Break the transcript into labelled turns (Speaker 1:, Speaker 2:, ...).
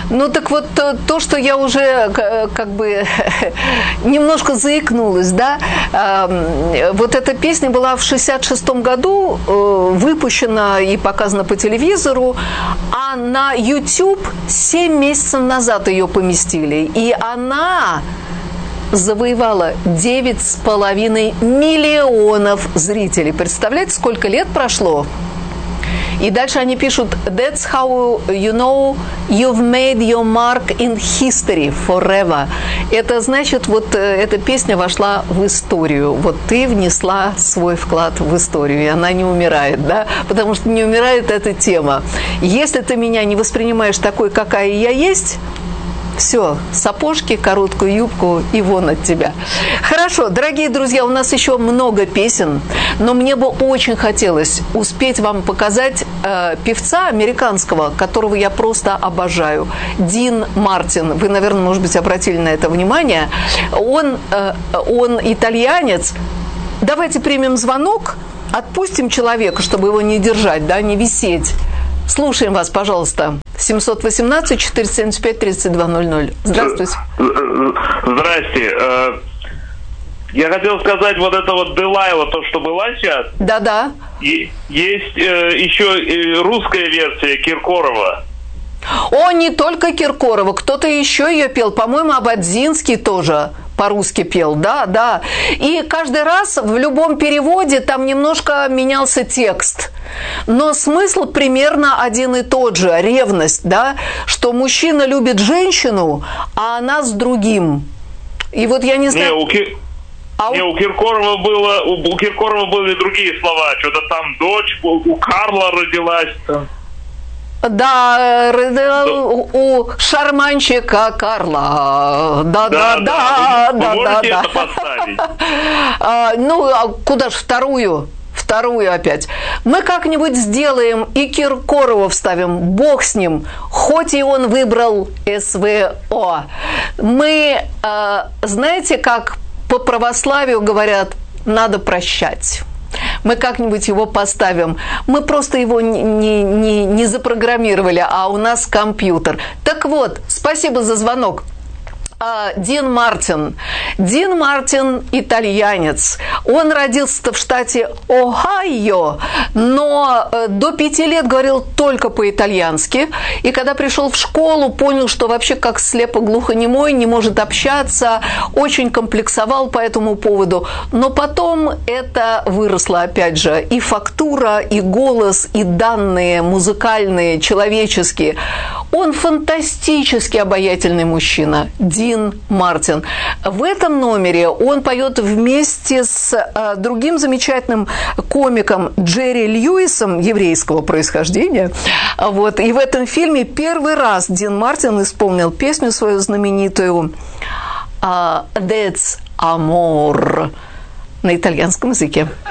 Speaker 1: Ну так вот, то, что я уже как бы немножко заикнулась, да, вот эта песня была в 1966 году выпущена и показана по телевизору, а на YouTube 7 месяцев назад ее поместили, и она завоевала 9,5 миллионов зрителей. Представляете, сколько лет прошло? И дальше они пишут: «That's how you know you've made your mark in history forever». Это значит, вот эта песня вошла в историю. Вот ты внесла свой вклад в историю, и она не умирает, да? Потому что не умирает эта тема. Если ты меня не воспринимаешь такой, какая я есть, все, сапожки, короткую юбку и вон от тебя. Хорошо, дорогие друзья, у нас еще много песен, но мне бы очень хотелось успеть вам показать певца американского, которого я просто обожаю. Дин Мартин. Вы, наверное, может быть, обратили на это внимание. Он итальянец. Давайте примем звонок, отпустим человека, чтобы его не держать, да, не висеть. Слушаем вас, пожалуйста. 718-475-3200. Здравствуйте.
Speaker 2: Здрасте. Я хотел сказать, вот это вот Делайла, то, что была сейчас.
Speaker 1: Да-да.
Speaker 2: И есть еще русская версия Киркорова.
Speaker 1: О, не только Киркорова, кто-то еще ее пел. По-моему, Ободзинский тоже по-русски пел, да. И каждый раз в любом переводе там немножко менялся текст. Но смысл примерно один и тот же. Ревность, да, что мужчина любит женщину, а она с другим. И вот я не знаю...
Speaker 2: у Киркорова были другие слова. Что-то там дочь у Карла родилась.
Speaker 1: Да, у шарманщика Карла. Да.
Speaker 2: Можете это поставить?
Speaker 1: Ну, куда ж вторую? Вторую опять. Мы как-нибудь сделаем и Киркорова вставим, бог с ним, хоть и он выбрал СВО. Мы, знаете, как по православию говорят, надо прощать. Мы как-нибудь его поставим. Мы просто его не запрограммировали, а у нас компьютер. Так вот, спасибо за звонок. Дин Мартин. Дин Мартин – итальянец. Он родился в штате Огайо, но до 5 лет говорил только по-итальянски. И когда пришел в школу, понял, что вообще как слепо-глухонемой, не может общаться, очень комплексовал по этому поводу. Но потом это выросло, опять же, и фактура, и голос, и данные музыкальные, человеческие. Он фантастически обаятельный мужчина. Дин Мартин. В этом номере он поет вместе с другим замечательным комиком Джерри Льюисом еврейского происхождения. Вот. И в этом фильме первый раз Дин Мартин исполнил песню свою знаменитую «That's Amor» на итальянском языке.